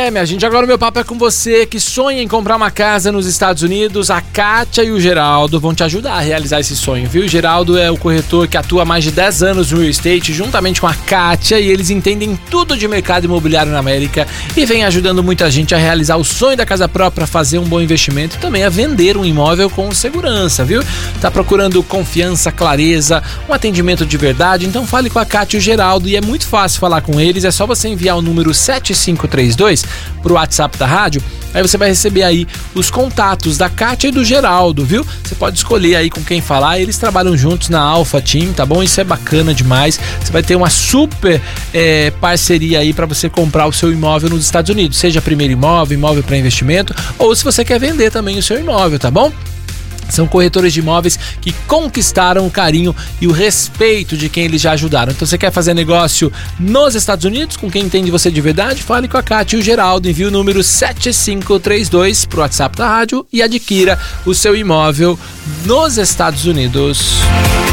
minha gente, agora o meu papo é com você que sonha em comprar uma casa nos Estados Unidos. A Kátia e o Geraldo vão te ajudar a realizar esse sonho, viu? O Geraldo é o corretor que atua há mais de 10 anos no real estate, juntamente com a Kátia, e eles entendem tudo de mercado imobiliário na América e vem ajudando muita gente a realizar o sonho da casa própria, fazer um bom investimento e também a vender um imóvel com segurança, viu? Tá procurando confiança, clareza, um atendimento de verdade? Então fale com a Kátia e o Geraldo, e é muito fácil falar com eles, é só você enviar o número 7532 pro WhatsApp da rádio, aí você vai receber aí os contatos da Kátia e do Geraldo, viu? Você pode escolher aí com quem falar, eles trabalham juntos na Alpha Team, tá bom? Isso é bacana demais, você vai ter uma super parceria aí para você comprar o seu imóvel nos Estados Unidos, seja primeiro imóvel para investimento, ou se você quer vender também o seu imóvel, tá bom? São corretores de imóveis que conquistaram o carinho e o respeito de quem eles já ajudaram. Então você quer fazer negócio nos Estados Unidos, com quem entende você de verdade? Fale com a Kátia e o Geraldo. Envie o número 7532 pro WhatsApp da rádio e adquira o seu imóvel nos Estados Unidos.